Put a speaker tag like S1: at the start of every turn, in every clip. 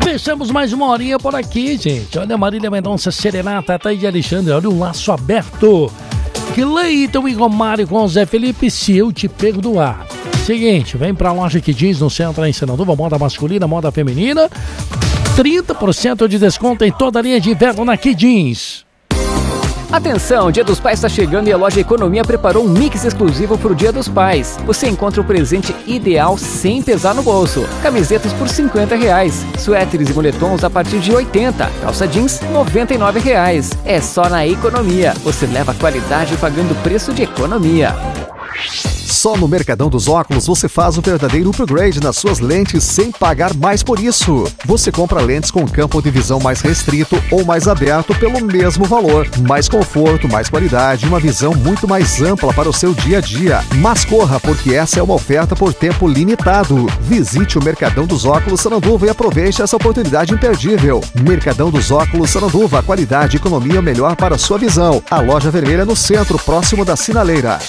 S1: Fechamos mais uma horinha por aqui, gente. Olha, Marília Mendonça, Serenata, Thaís de Alexandre, olha o laço aberto. Cleiton e Romário com Zé Felipe, Se Eu Te Perdoar. Seguinte, vem pra loja que diz no centro em Sananduva, moda masculina, moda feminina. 30% de desconto em toda a linha de inverno na Kid Jeans.
S2: Atenção, Dia dos Pais está chegando e a loja Economia preparou um mix exclusivo para o Dia dos Pais. Você encontra o presente ideal sem pesar no bolso. Camisetas por R$50, suéteres e moletons a partir de R$80, calça jeans R$99. É só na Economia. Você leva qualidade pagando preço de economia.
S3: Só no Mercadão dos Óculos você faz o verdadeiro upgrade nas suas lentes sem pagar mais por isso. Você compra lentes com campo de visão mais restrito ou mais aberto pelo mesmo valor. Mais conforto, mais qualidade e uma visão muito mais ampla para o seu dia a dia. Mas corra, porque essa é uma oferta por tempo limitado. Visite o Mercadão dos Óculos Sananduva e aproveite essa oportunidade imperdível. Mercadão dos Óculos Sananduva, qualidade e economia melhor para a sua visão. A loja vermelha no centro, próximo da Sinaleira.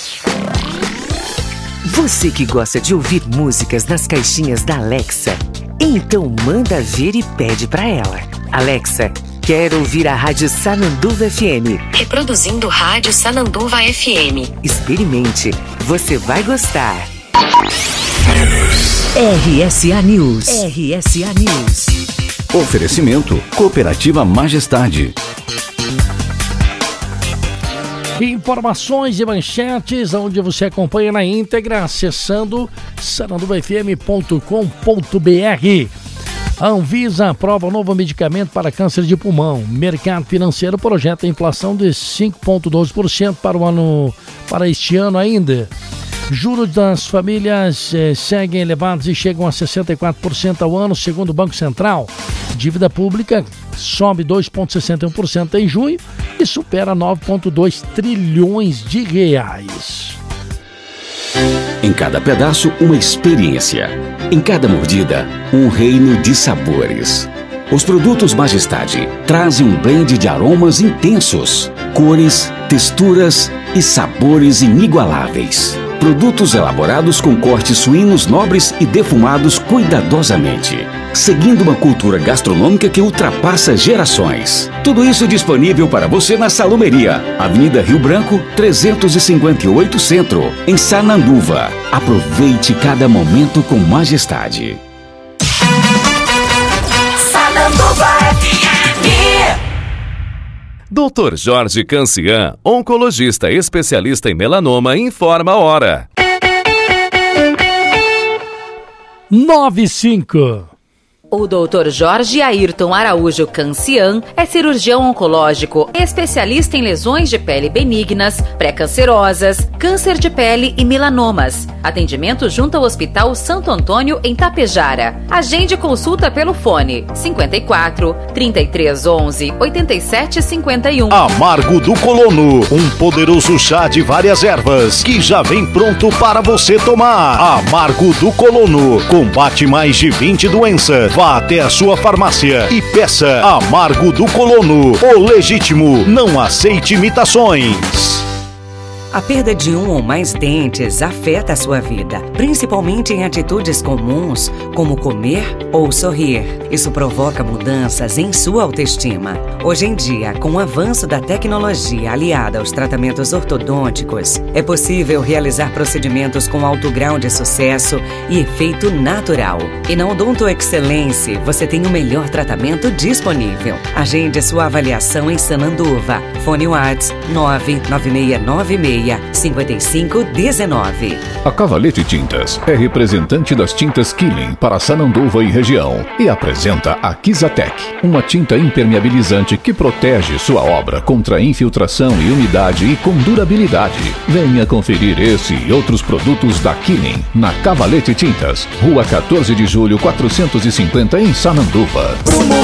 S4: Você que gosta de ouvir músicas nas caixinhas da Alexa, então manda ver e pede pra ela. Alexa, quero ouvir a Rádio Sananduva FM.
S5: Reproduzindo Rádio Sananduva FM.
S4: Experimente, você vai gostar. RSA News. RSA News.
S6: Oferecimento Cooperativa Majestade.
S1: Informações e manchetes, onde você acompanha na íntegra, acessando sananduvafm.com.br. A Anvisa aprova um novo medicamento para câncer de pulmão. Mercado financeiro projeta a inflação de 5,12% para este ano ainda. Juros das famílias seguem elevados e chegam a 64% ao ano, segundo o Banco Central. Dívida pública sobe 2,61% em junho e supera 9,2 trilhões de reais.
S6: Em cada pedaço, uma experiência. Em cada mordida, um reino de sabores. Os produtos Majestade trazem um blend de aromas intensos, cores, texturas e sabores inigualáveis. Produtos elaborados com cortes suínos nobres e defumados cuidadosamente, seguindo uma cultura gastronômica que ultrapassa gerações. Tudo isso disponível para você na Salumeria, Avenida Rio Branco, 358 Centro, em Sananduva. Aproveite cada momento com Majestade.
S7: Sananduva FM.
S8: Dr. Jorge Cancian, oncologista especialista em melanoma, informa a hora.
S1: 9:05.
S9: O Dr. Jorge Ayrton Araújo Cancian é cirurgião oncológico, especialista em lesões de pele benignas, pré-cancerosas, câncer de pele e melanomas. Atendimento junto ao Hospital Santo Antônio, em Tapejara. Agende consulta pelo fone 54 3311 8751.
S10: Amargo do Colono, um poderoso chá de várias ervas que já vem pronto para você tomar. Amargo do Colono combate mais de 20 doenças. Vá até a sua farmácia e peça Amargo do Colono, o legítimo. Não aceite imitações.
S4: A perda de um ou mais dentes afeta a sua vida, principalmente em atitudes comuns, como comer ou sorrir. Isso provoca mudanças em sua autoestima. Hoje em dia, com o avanço da tecnologia aliada aos tratamentos ortodônticos, é possível realizar procedimentos com alto grau de sucesso e efeito natural. E na Odonto Excelência, você tem o melhor tratamento disponível. Agende sua avaliação em Sananduva. Fone WhatsApp 996565519.
S11: A Cavalete Tintas é representante das tintas Killing para Sananduva e região e apresenta a Kizatec, uma tinta impermeabilizante que protege sua obra contra infiltração e umidade e com durabilidade. Venha conferir esse e outros produtos da Killing na Cavalete Tintas, Rua 14 de Julho 450 em Sananduva.